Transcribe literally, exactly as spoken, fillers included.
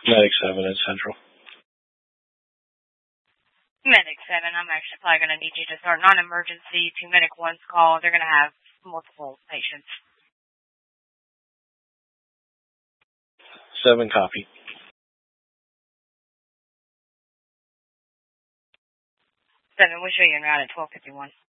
Medic seven at Central. Medic seven, I'm actually probably going to need you to start non-emergency to Medic one's call. They're going to have multiple patients. seven copy. seven, we'll show you en route at twelve fifty-one.